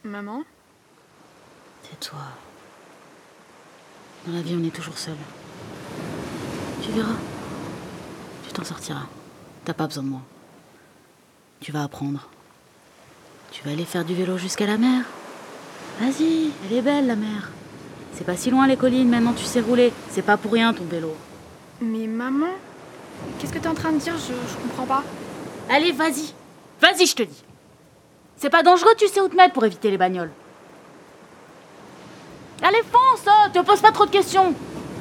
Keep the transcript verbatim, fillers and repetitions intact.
Maman? Tais-toi. Dans la vie, on est toujours seul. Tu verras. Tu t'en sortiras. T'as pas besoin de moi. Tu vas apprendre. Tu vas aller faire du vélo jusqu'à la mer. Vas-y, elle est belle la mer. C'est pas si loin les collines, maintenant tu sais rouler. C'est pas pour rien ton vélo. Mais maman? Qu'est-ce que t'es en train de dire? Je, je comprends pas. Allez, vas-y. Vas-y, je te dis. C'est pas dangereux, tu sais où te mettre pour éviter les bagnoles. Allez, fonce, te pose pas trop de questions.